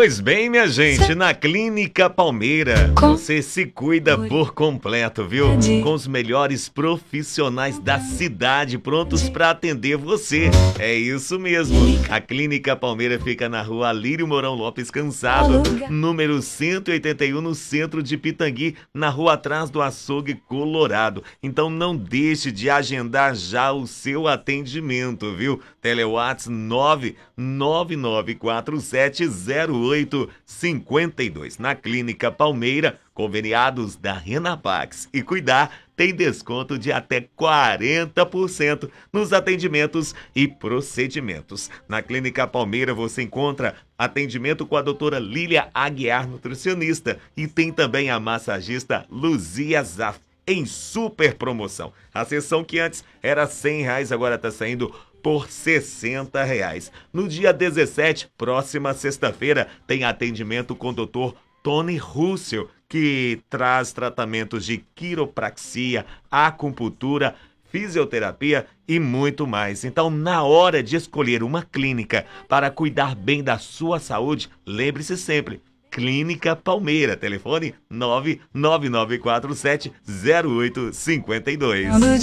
Pois bem, minha gente, na Clínica Palmeira, você se cuida por completo, viu? Com os melhores profissionais da cidade prontos para atender você. É isso mesmo. A Clínica Palmeira fica na rua Alírio Mourão Lopes Cansado, número 181, no centro de Pitangui, na rua atrás do Açougue Colorado. Então não deixe de agendar já o seu atendimento, viu? Telewhats 999470852. Na Clínica Palmeira, conveniados da Renapax e Cuidar tem desconto de até 40% nos atendimentos e procedimentos. Na Clínica Palmeira você encontra atendimento com a doutora Lília Aguiar, nutricionista, e tem também a massagista Luzia Zaf, em super promoção. A sessão que antes era R$100, agora está saindo por R$60. No dia 17, próxima sexta-feira, tem atendimento com o Dr. Tony Russell, que traz tratamentos de quiropraxia, acupuntura, fisioterapia e muito mais. Então, na hora de escolher uma clínica para cuidar bem da sua saúde, lembre-se sempre: Clínica Palmeira, telefone 999470852.